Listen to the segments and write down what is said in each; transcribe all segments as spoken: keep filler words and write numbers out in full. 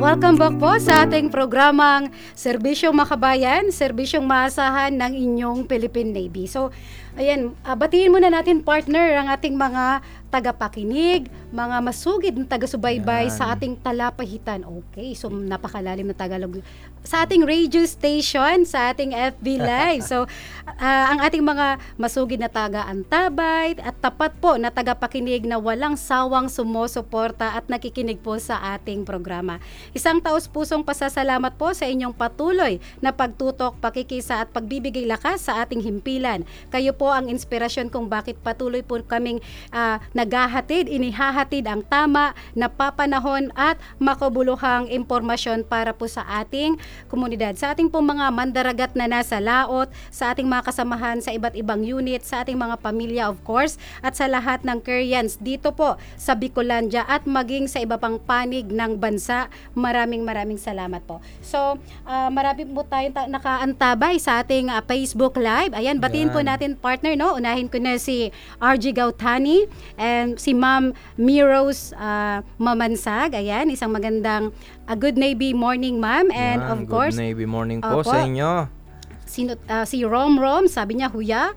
welcome back po sa ating programang Serbisyong Makabayan, Serbisyong Maasahan ng inyong Philippine Navy. So, ayan, uh, batiin muna natin partner ang ating mga tagapakinig, mga masugid na taga-subaybay Yan. sa ating talapahitan. Okay, so napakalalim na Tagalog. Sa ating radio station, sa ating F B Live. So, uh, ang ating mga masugid na taga-antabay at tapat po na tagapakinig na walang sawang sumusuporta at nakikinig po sa ating programa. Isang taos-pusong pasasalamat po sa inyong patuloy na pagtutok, pakikisa at pagbibigay lakas sa ating himpilan. Kayo po ang inspirasyon kung bakit patuloy po kaming uh, naghahatid, inihahatid ang tama, napapanahon at makabuluhang impormasyon para po sa ating komunidad. Sa ating pong mga mandaragat na nasa laot, sa ating mga kasamahan sa iba't ibang unit, sa ating mga pamilya of course, at sa lahat ng Koreans dito po sa Bicolandia at maging sa iba pang panig ng bansa. Maraming maraming salamat po. So, uh, marami po tayong ta- nakaantabay sa ating uh, Facebook Live. Ayan, batiin po natin partner, no? Unahin ko na si R G Gautani and si Ma'am Miros uh, Mamansag. Ayan, isang magandang uh, Good Navy morning, ma'am. And Yan, of course, Good Navy morning po opo, sa inyo. Sino, uh, si Rom Rom, sabi niya, Huya,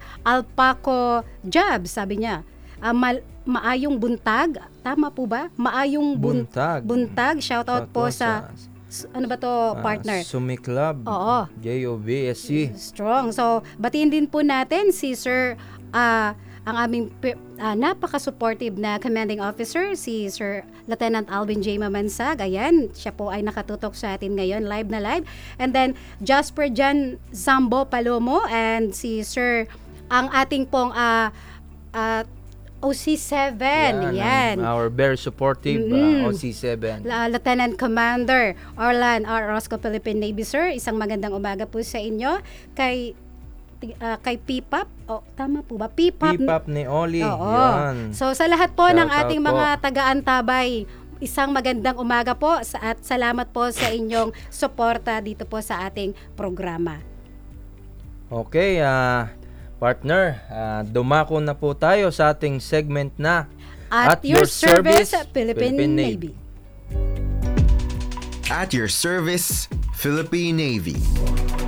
Alpaco Jab, sabi niya, uh, mal- maayong buntag, tama po ba? Maayong bun- Buntag. buntag, shout out Shout po out sa, s- ano ba to ah, partner? Sumiklab. Oo. J O B S C. Strong. So, batiin din po natin si Sir, ah, ang aming uh, napaka-supportive na commanding officer, si Sir Lieutenant Alvin J. Mamansag. Ayan, siya po ay nakatutok sa atin ngayon, live na live. And then, Jasper Jan Zambo Palomo and si Sir, ang ating pong uh, uh, O C seven. Yan. Yan. Our very supportive Mm-hmm. uh, O C seven. La- Lieutenant Commander Orlan R. Roscoe, Philippine Navy, sir. Isang magandang umaga po sa inyo. Kay uh, kay P P A P, oh, tama po ba? P P A P. P P A P ni Oli. Oo. Yan. So sa lahat po Shout ng out ating po. mga taga-antabay, isang magandang umaga po sa, at salamat po sa inyong suporta dito po sa ating programa. Okay, ah partner, uh, dumako na po tayo sa ating segment na At, your, service, Philippine, Philippine Navy. Navy. At your service, Philippine Navy.